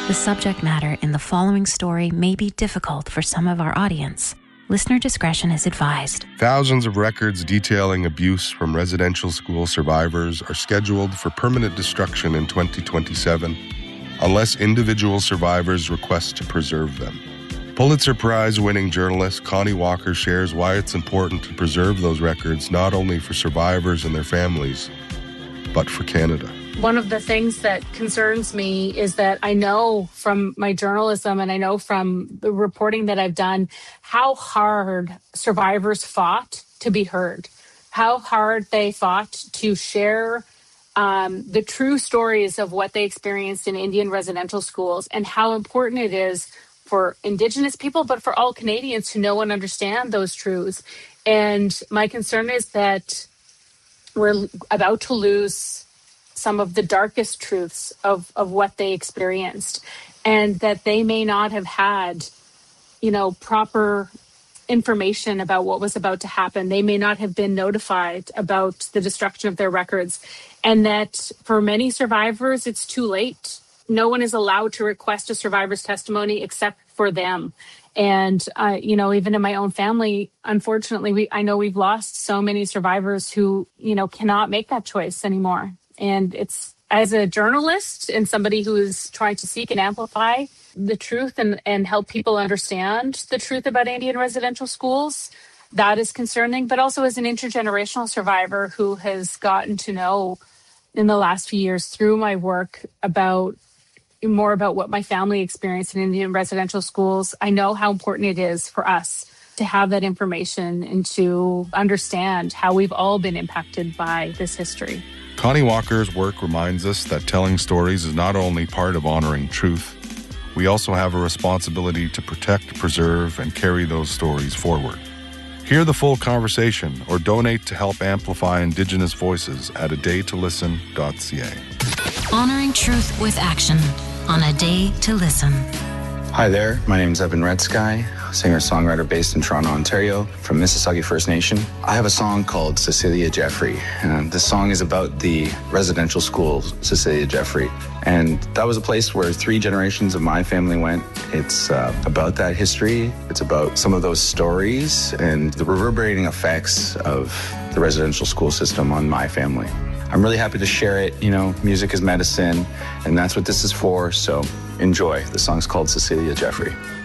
The subject matter in the following story may be difficult for some of our audience. Listener discretion is advised. Thousands of records detailing abuse from residential school survivors are scheduled for permanent destruction in 2027 unless individual survivors request to preserve them. Pulitzer Prize-winning journalist Connie Walker shares why it's important to preserve those records not only for survivors and their families, but for Canada. One of the things that concerns me is that I know from my journalism and I know from the reporting that I've done how hard survivors fought to be heard, how hard they fought to share the true stories of what they experienced in Indian residential schools, and how important it is for Indigenous people, but for all Canadians to know and understand those truths. And my concern is that we're about to lose some of the darkest truths of what they experienced, and that they may not have had, proper information about what was about to happen. They may not have been notified about the destruction of their records, and that for many survivors, it's too late. No one is allowed to request a survivor's testimony except for them. And, even in my own family, unfortunately, I know we've lost so many survivors who, cannot make that choice anymore. And it's, as a journalist and somebody who is trying to seek and amplify the truth and help people understand the truth about Indian residential schools, that is concerning. But also as an intergenerational survivor who has gotten to know in the last few years through my work more about what my family experienced in Indian residential schools, I know how important it is for us to have that information and to understand how we've all been impacted by this history. Connie Walker's work reminds us that telling stories is not only part of honoring truth, we also have a responsibility to protect, preserve, and carry those stories forward. Hear the full conversation or donate to help amplify Indigenous voices at adaytolisten.ca. Honoring truth with action on A Day to Listen. Hi there, my name is Evan Redsky, singer-songwriter based in Toronto, Ontario, from Mississauga First Nation. I have a song called Cecilia Jeffrey, and this song is about the residential school, Cecilia Jeffrey. And that was a place where 3 generations of my family went. It's about that history. It's about some of those stories and the reverberating effects of the residential school system on my family. I'm really happy to share it. Music is medicine, and that's what this is for. So enjoy. The song's called Cecilia Jeffrey.